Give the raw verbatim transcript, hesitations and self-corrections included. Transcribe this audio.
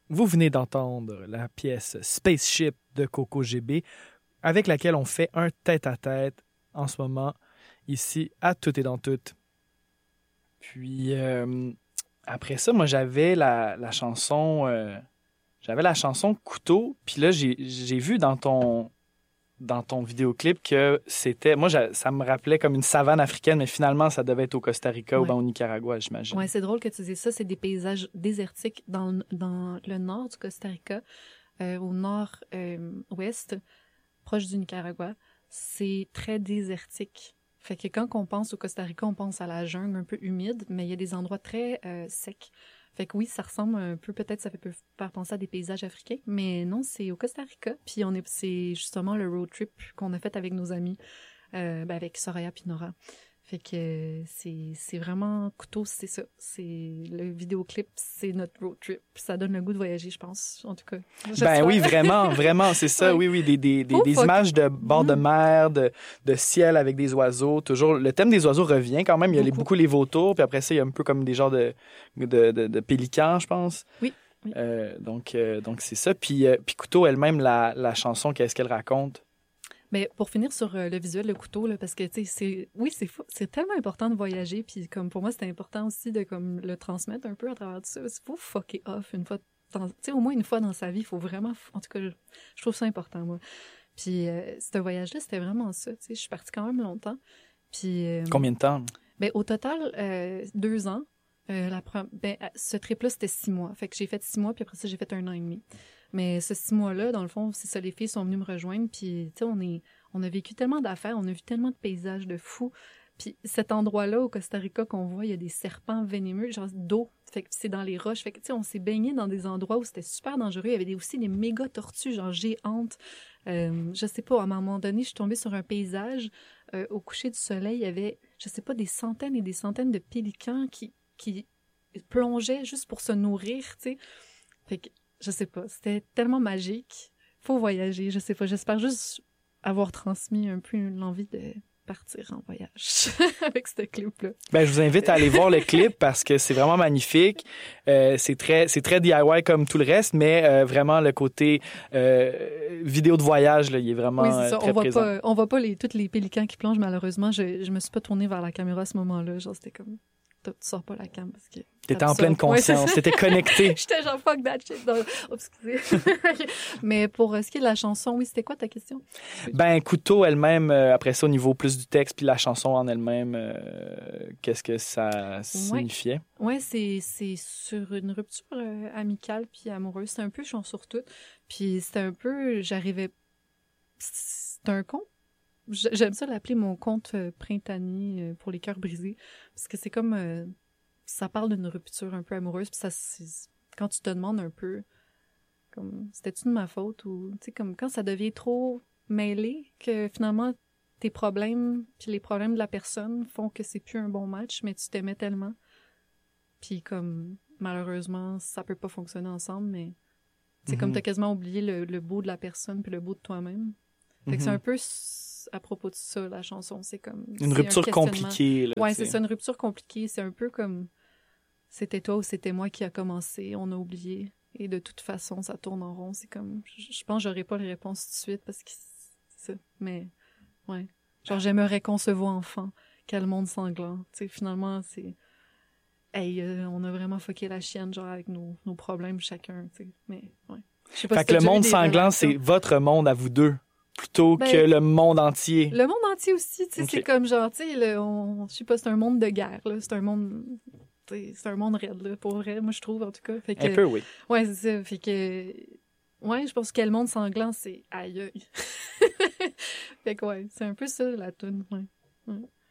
Vous venez d'entendre la pièce Spaceship de Coco G B, avec laquelle on fait un tête-à-tête en ce moment, ici, à Tout et dans Tout. Puis, euh, après ça, moi, j'avais la, la chanson... Euh, j'avais la chanson Couteau, puis là, j'ai, j'ai vu dans ton... dans ton vidéoclip que c'était... Moi, ça me rappelait comme une savane africaine, mais finalement, ça devait être au Costa Rica ouais. ou bien au Nicaragua, j'imagine. Oui, c'est drôle que tu dises ça. C'est des paysages désertiques dans, dans le nord du Costa Rica, euh, au nord-ouest, euh, proche du Nicaragua. C'est très désertique. Fait que quand on pense au Costa Rica, on pense à la jungle un peu humide, mais il y a des endroits très euh, secs. Fait que oui, ça ressemble un peu, peut-être ça peut faire penser à des paysages africains, mais non, c'est au Costa Rica. Puis on est, c'est justement le road trip qu'on a fait avec nos amis, euh, ben avec Soraya puis Nora. Fait que c'est, c'est vraiment Couteau, c'est ça. C'est le vidéoclip, c'est notre road trip. Ça donne le goût de voyager, je pense, en tout cas. Ben oui, vraiment, vraiment, c'est ça. Ouais. Oui, oui, des, des, des, des images de bord mmh. de mer, de, de ciel avec des oiseaux. Toujours, le thème des oiseaux revient quand même. Il y a beaucoup, les, beaucoup les vautours, puis après ça, il y a un peu comme des genres de, de, de, de pélicans, je pense. Oui. oui. Euh, donc, euh, donc, c'est ça. Puis, euh, puis Couteau elle-même, la, la chanson, qu'est-ce qu'elle raconte? Mais pour finir sur euh, le visuel, le couteau, là, parce que, tu sais, c'est... Oui, c'est fou. C'est tellement important de voyager, puis comme pour moi, c'était important aussi de comme le transmettre un peu à travers tout ça. Il faut fucker off une fois... Tu sais, au moins une fois dans sa vie, il faut vraiment... En tout cas, je, je trouve ça important, moi. Puis, euh, ce voyage-là, c'était vraiment ça, tu sais. Je suis partie quand même longtemps. Puis... Euh, Combien de temps? Ben, au total, euh, deux ans. Euh, la pre... ben, ce trip-là, c'était six mois. Fait que j'ai fait six mois, puis après ça, j'ai fait un an et demi. Mais ce six mois-là, dans le fond, c'est ça, les filles sont venues me rejoindre, puis, tu sais, on est, on a vécu tellement d'affaires, on a vu tellement de paysages de fous. Puis cet endroit-là, au Costa Rica, qu'on voit, il y a des serpents venimeux, genre d'eau, fait que c'est dans les roches. Fait que, tu sais, on s'est baigné dans des endroits où c'était super dangereux. Il y avait des, aussi des méga tortues, genre géantes. Euh, je sais pas, à un moment donné, je suis tombée sur un paysage, euh, au coucher du soleil, il y avait, je sais pas, des centaines et des centaines de pélicans qui, qui plongeaient juste pour se nourrir, tu sais. Fait que, je sais pas, c'était tellement magique. Faut voyager, je sais pas. J'espère juste avoir transmis un peu l'envie de partir en voyage avec ce clip-là. Ben, je vous invite à aller voir le clip parce que c'est vraiment magnifique. Euh, c'est très, c'est très D I Y comme tout le reste, mais euh, vraiment le côté euh, vidéo de voyage, là, il est vraiment oui, c'est ça. Euh, très on voit présent. Pas, on voit pas les, tous les pélicans qui plongent, malheureusement. Je, je me suis pas tournée vers la caméra à ce moment-là. Genre, c'était comme... Tu sors pas la cam parce que... T'étais en pleine conscience, ouais, t'étais connecté. J'étais genre fuck that shit. Non, oh, excusez. Mais pour euh, ce qui est de la chanson, oui, c'était quoi ta question? Ben, Couteau elle-même, euh, après ça, au niveau plus du texte, puis la chanson en elle-même, euh, qu'est-ce que ça signifiait? Ouais, ouais c'est, c'est sur une rupture euh, amicale puis amoureuse. C'était un peu chant sur tout. Puis c'était un peu, j'arrivais... C'était un conte. J'aime ça l'appeler mon conte euh, printanier euh, pour les cœurs brisés, parce que c'est comme euh, ça parle d'une rupture un peu amoureuse, puis ça c'est, quand tu te demandes un peu comme c'était-tu de ma faute ou tu sais comme quand ça devient trop mêlé que finalement tes problèmes puis les problèmes de la personne font que c'est plus un bon match, mais tu t'aimais tellement, puis comme malheureusement ça peut pas fonctionner ensemble, mais c'est mm-hmm. comme t'as quasiment oublié le, le beau de la personne puis le beau de toi-même. Fait mm-hmm. que c'est un peu à propos de ça, la chanson. C'est comme... Une c'est rupture compliquée. Là, ouais, c'est ça, une rupture compliquée. C'est un peu comme... C'était toi ou c'était moi qui a commencé. On a oublié. Et de toute façon, ça tourne en rond. C'est comme... Je, je pense que j'aurais pas les réponses tout de suite parce que c'est ça. Mais, ouais. Genre, j'aimerais qu'on se voit enfant. Quel monde sanglant. Tu sais, finalement, c'est... Hey, euh, on a vraiment fucké la chienne, genre, avec nos, nos problèmes chacun, tu sais. Mais, ouais. Je sais pas fait si que le monde sanglant, c'est votre monde à vous deux. Plutôt ben, que le monde entier. Le monde entier aussi, tu sais, okay. c'est comme genre, tu sais, je sais pas, c'est un monde de guerre, là, c'est un monde, c'est un monde raide, là, pour vrai, moi je trouve, en tout cas. Fait que, un peu, oui. Ouais, c'est ça, fait que, ouais, je pense que le monde sanglant, c'est aïe aïe. Fait que ouais, c'est un peu ça, la toune, ouais. ouais.